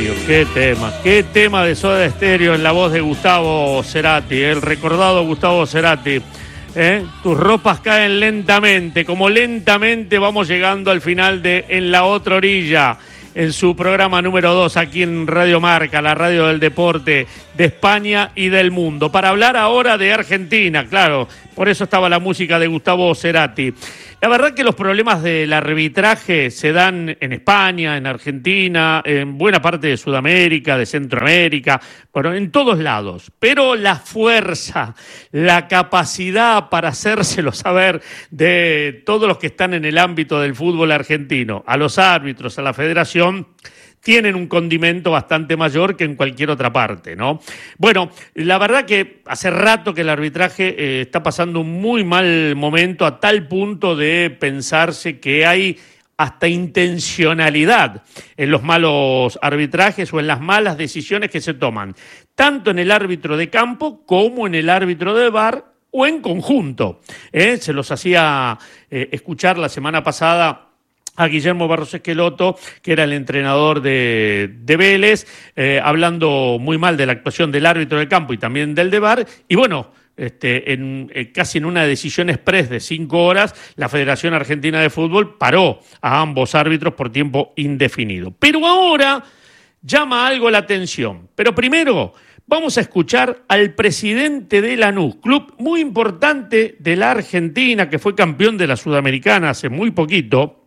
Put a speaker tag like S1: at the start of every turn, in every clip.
S1: Stereo, qué tema de Soda Stereo en la voz de Gustavo Cerati, el recordado Gustavo Cerati. Tus ropas caen lentamente, como lentamente vamos llegando al final de En la Otra Orilla, en su programa número 2 aquí en Radio Marca, la radio del deporte de España y del mundo. Para hablar ahora de Argentina, claro, por eso estaba la música de Gustavo Cerati. La verdad que los problemas del arbitraje se dan en España, en Argentina, en buena parte de Sudamérica, de Centroamérica, bueno, en todos lados. Pero la fuerza, la capacidad para hacérselo saber de todos los que están en el ámbito del fútbol argentino, a los árbitros, a la federación, tienen un condimento bastante mayor que en cualquier otra parte, ¿no? Bueno, la verdad que hace rato que el arbitraje está pasando un muy mal momento, a tal punto de pensarse que hay hasta intencionalidad en los malos arbitrajes o en las malas decisiones que se toman, tanto en el árbitro de campo como en el árbitro de VAR o en conjunto. Se los hacía escuchar la semana pasada a Guillermo Barros Esqueloto, que era el entrenador de Vélez, hablando muy mal de la actuación del árbitro de campo y también del de VAR, y bueno, casi en una decisión express de 5 horas, la Federación Argentina de Fútbol paró a ambos árbitros por tiempo indefinido. Pero ahora llama algo la atención. Pero primero vamos a escuchar al presidente de Lanús, club muy importante de la Argentina, que fue campeón de la Sudamericana hace muy poquito.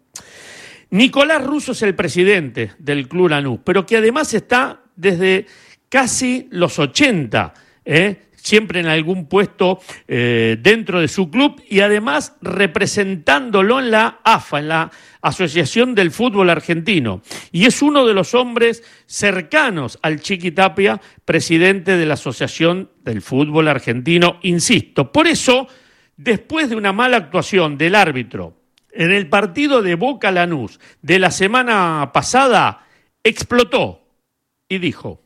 S1: Nicolás Russo es el presidente del Club Lanús, pero que además está desde casi los 80, siempre en algún puesto dentro de su club y además representándolo en la AFA, en la Asociación del Fútbol Argentino. Y es uno de los hombres cercanos al Chiqui Tapia, presidente de la Asociación del Fútbol Argentino, insisto. Por eso, después de una mala actuación del árbitro en el partido de Boca Lanús de la semana pasada, explotó y dijo: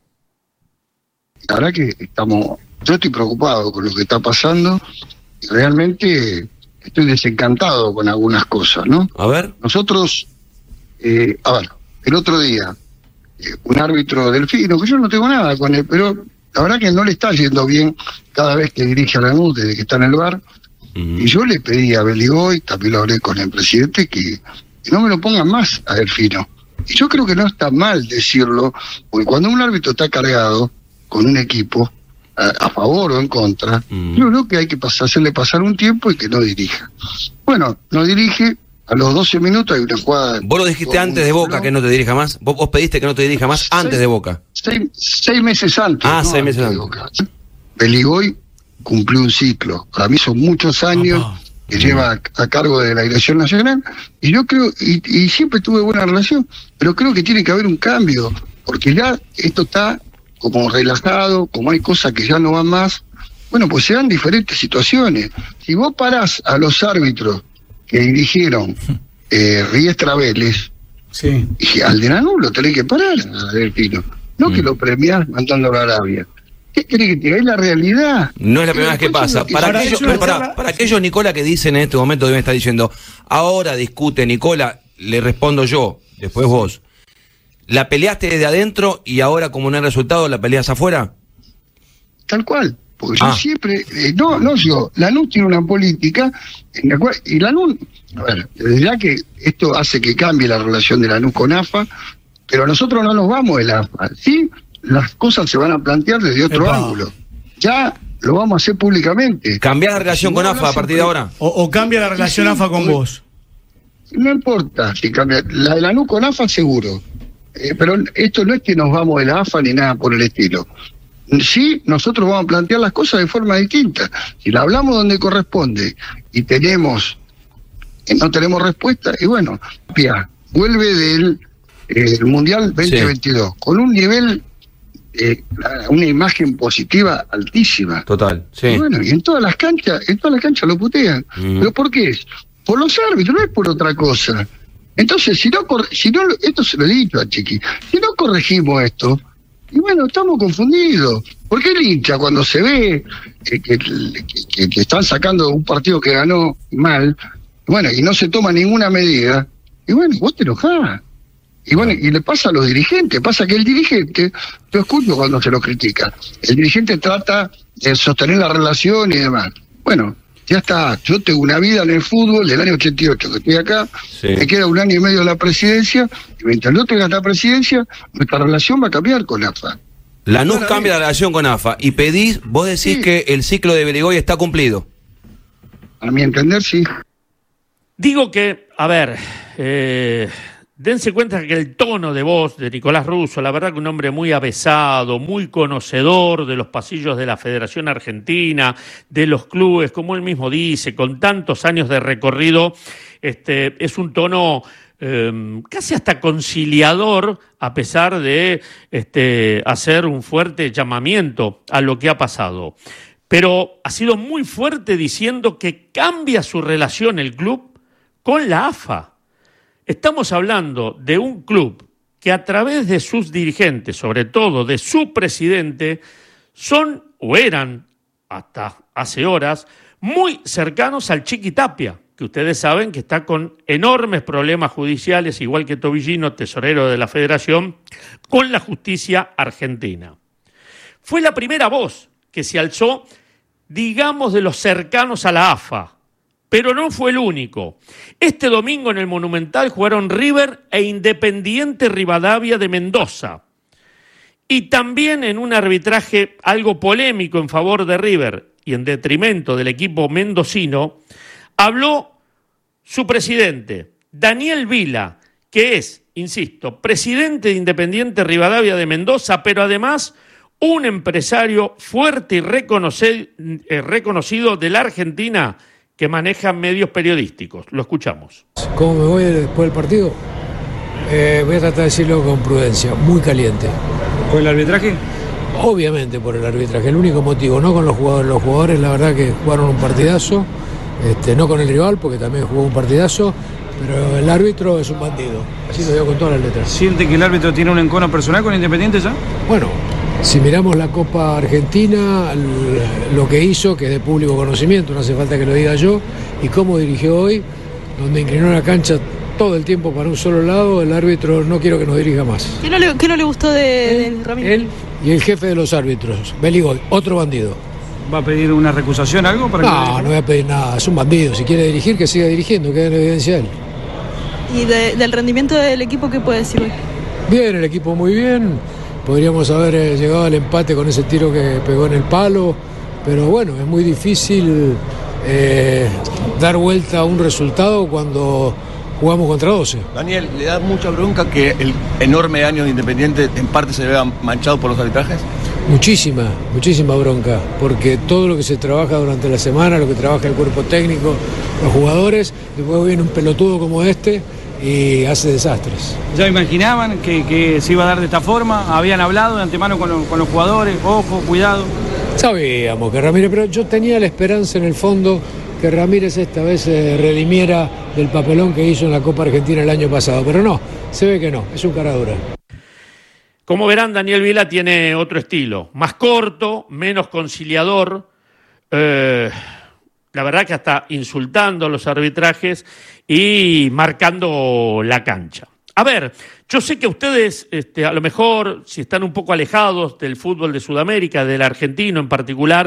S2: la verdad que yo estoy preocupado con lo que está pasando y realmente estoy desencantado con algunas cosas, ¿no?
S3: A ver.
S2: Nosotros, el otro día, un árbitro Delfino, que yo no tengo nada con él, pero la verdad que no le está yendo bien cada vez que dirige a Lanús desde que está en el VAR. Y yo le pedí a Beligoy, también lo hablé con el presidente, que no me lo pongan más a Delfino. Y yo creo que no está mal decirlo, porque cuando un árbitro está cargado con un equipo, a favor o en contra, yo creo que hay que hacerle pasar un tiempo y que no dirija. Bueno, no dirige, a los 12 minutos hay una jugada...
S3: Vos lo dijiste antes de Boca, que no te dirija más. Vos pediste que no te dirija más antes de Boca.
S2: 6 meses antes.
S3: Ah, ¿no? 6 meses antes.
S2: Beligoy cumplió un ciclo. Para mí son muchos años que lleva a cargo de la Dirección Nacional, y yo creo, y siempre tuve buena relación, pero creo que tiene que haber un cambio, porque ya esto está como relajado, como hay cosas que ya no van más. Bueno, pues se dan diferentes situaciones. Si vos parás a los árbitros que dirigieron Riestra Vélez,
S4: sí,
S2: y al de Lanús lo tenés que parar a Delfino, no que lo premiás mandándolo a Arabia. ¿Qué querés que te diga? Es la realidad.
S3: No es la primera vez que pasa. Para aquellos, Nicola, que dicen en este momento, deben estar diciendo, ahora discute Nicola, le respondo yo, después vos. ¿La peleaste desde adentro y ahora, como no hay resultado, la peleas afuera?
S2: Tal cual. Porque yo siempre... Lanús tiene una política en la cual... Y Lanús... A ver, ya que esto hace que cambie la relación de Lanús con AFA, pero nosotros no nos vamos de la AFA, ¿sí? Las cosas se van a plantear desde otro ángulo. Ya lo vamos a hacer públicamente.
S3: ¿Cambiar la relación con AFA a partir de ahora?
S4: ¿O cambia la relación AFA con vos?
S2: No importa si cambia. La de Lanús con AFA seguro. Pero esto no es que nos vamos de la AFA ni nada por el estilo. Sí, nosotros vamos a plantear las cosas de forma distinta. Si la hablamos donde corresponde y no tenemos respuesta, y bueno, vuelve del Mundial 2022 con un nivel... una imagen positiva altísima.
S3: Total, sí.
S2: Y bueno, y en todas las canchas lo putean. ¿Pero por qué es? Por los árbitros, no es por otra cosa. Entonces, si no, esto se lo he dicho a Chiqui, si no corregimos esto, y bueno, estamos confundidos. ¿Por qué el hincha cuando se ve que están sacando un partido que ganó mal, bueno, y no se toma ninguna medida, y bueno, vos te enojás? Y bueno, y le pasa a los dirigentes, pasa que el dirigente, yo escucho cuando se lo critica, el dirigente trata de sostener la relación y demás. Bueno, ya está, yo tengo una vida en el fútbol del año 88 que estoy acá, me queda 1 año y medio de la presidencia, y mientras no tenga la presidencia, nuestra relación va a cambiar con AFA.
S3: Lanús cambia la relación con AFA, y vos decís que el ciclo de Berigoy está cumplido.
S2: A mi entender, sí.
S1: Digo que, a ver, dense cuenta que el tono de voz de Nicolás Russo, la verdad que un hombre muy avesado, muy conocedor de los pasillos de la Federación Argentina, de los clubes, como él mismo dice, con tantos años de recorrido, es un tono casi hasta conciliador, a pesar de hacer un fuerte llamamiento a lo que ha pasado. Pero ha sido muy fuerte diciendo que cambia su relación el club con la AFA. Estamos hablando de un club que a través de sus dirigentes, sobre todo de su presidente, son o eran, hasta hace horas, muy cercanos al Chiqui Tapia, que ustedes saben que está con enormes problemas judiciales, igual que Tobillino, tesorero de la Federación, con la justicia argentina. Fue la primera voz que se alzó, digamos, de los cercanos a la AFA, pero no fue el único. Este domingo en el Monumental jugaron River e Independiente Rivadavia de Mendoza. Y también en un arbitraje algo polémico en favor de River y en detrimento del equipo mendocino, habló su presidente, Daniel Vila, que es, insisto, presidente de Independiente Rivadavia de Mendoza, pero además un empresario fuerte y reconocido de la Argentina que maneja medios periodísticos. Lo escuchamos.
S5: ¿Cómo me voy después del partido? Voy a tratar de decirlo con prudencia, muy caliente.
S4: ¿Por el arbitraje?
S5: Obviamente por el arbitraje, el único motivo, no con los jugadores. Los jugadores la verdad que jugaron un partidazo, no con el rival porque también jugó un partidazo, pero el árbitro es un bandido, así lo digo con todas las letras.
S4: ¿Siente que el árbitro tiene un encono personal con Independiente ya?
S5: Bueno, si miramos la Copa Argentina, lo que hizo, que es de público conocimiento, no hace falta que lo diga yo, y cómo dirigió hoy, donde inclinó la cancha todo el tiempo para un solo lado, el árbitro no quiero que nos dirija más.
S6: ¿Qué no le gustó de Ramírez?
S5: Él y el jefe de los árbitros, Berigoy, otro bandido.
S4: ¿Va a pedir una recusación, algo?
S5: No voy a pedir nada, es un bandido, si quiere dirigir que siga dirigiendo, queda en evidencia él.
S6: ¿Y del rendimiento del equipo qué puede decir hoy?
S5: Bien, el equipo muy bien, podríamos haber llegado al empate con ese tiro que pegó en el palo, pero bueno, es muy difícil dar vuelta a un resultado cuando jugamos contra 12.
S7: Daniel, ¿le da mucha bronca que el enorme año de Independiente en parte se vea manchado por los arbitrajes?
S5: Muchísima bronca, porque todo lo que se trabaja durante la semana, lo que trabaja el cuerpo técnico, los jugadores, después viene un pelotudo como este y hace desastres.
S4: ¿Ya imaginaban que se iba a dar de esta forma? ¿Habían hablado de antemano con los jugadores? Ojo, cuidado.
S5: Sabíamos que Ramírez, pero yo tenía la esperanza en el fondo que Ramírez esta vez se redimiera del papelón que hizo en la Copa Argentina el año pasado, pero no, se ve que no, es un cara dura.
S1: Como verán, Daniel Vila tiene otro estilo, más corto, menos conciliador, la verdad que hasta insultando los arbitrajes y marcando la cancha. A ver, yo sé que ustedes, a lo mejor, si están un poco alejados del fútbol de Sudamérica, del argentino en particular,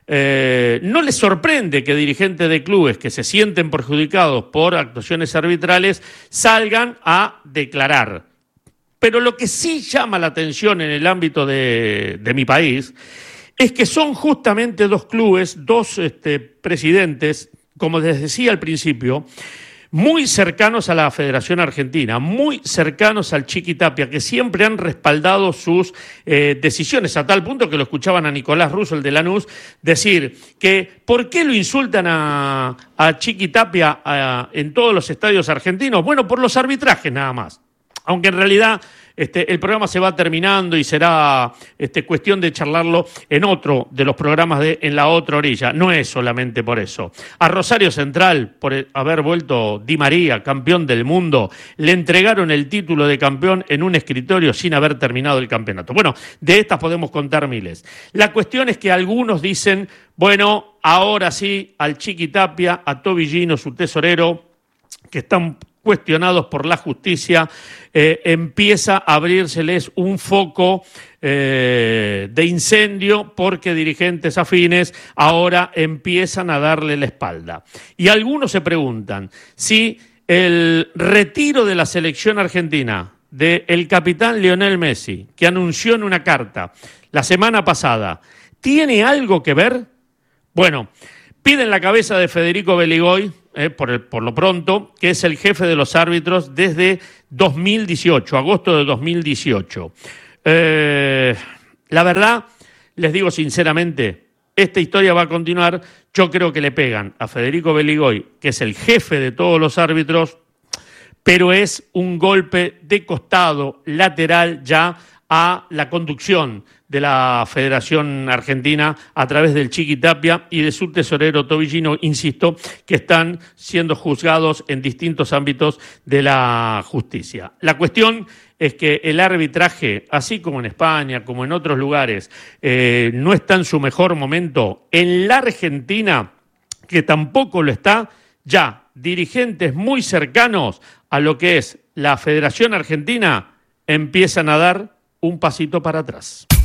S1: no les sorprende que dirigentes de clubes que se sienten perjudicados por actuaciones arbitrales salgan a declarar. Pero lo que sí llama la atención en el ámbito de mi país es que son justamente dos clubes, dos presidentes, como les decía al principio, muy cercanos a la Federación Argentina, muy cercanos al Chiqui Tapia, que siempre han respaldado sus decisiones, a tal punto que lo escuchaban a Nicolás Russo, el de Lanús, decir que ¿por qué lo insultan a Chiqui Tapia en todos los estadios argentinos? Bueno, por los arbitrajes nada más. Aunque en realidad el programa se va terminando y será cuestión de charlarlo en otro de los programas de En la Otra Orilla. No es solamente por eso. A Rosario Central, por haber vuelto Di María, campeón del mundo, le entregaron el título de campeón en un escritorio sin haber terminado el campeonato. Bueno, de estas podemos contar miles. La cuestión es que algunos dicen, bueno, ahora sí, al Chiqui Tapia, a Tobillino, su tesorero, que están cuestionados por la justicia, empieza a abrírseles un foco de incendio porque dirigentes afines ahora empiezan a darle la espalda. Y algunos se preguntan si el retiro de la selección argentina del capitán Lionel Messi, que anunció en una carta la semana pasada, ¿tiene algo que ver? Bueno, piden la cabeza de Federico Beligoy, por lo pronto, que es el jefe de los árbitros desde 2018, agosto de 2018. La verdad, les digo sinceramente, esta historia va a continuar. Yo creo que le pegan a Federico Beligoy, que es el jefe de todos los árbitros, pero es un golpe de costado lateral ya a la conducción de la Federación Argentina a través del Chiqui Tapia y de su tesorero Tobillino, insisto, que están siendo juzgados en distintos ámbitos de la justicia. La cuestión es que el arbitraje, así como en España, como en otros lugares, no está en su mejor momento. En la Argentina, que tampoco lo está, ya dirigentes muy cercanos a lo que es la Federación Argentina empiezan a dar un pasito para atrás.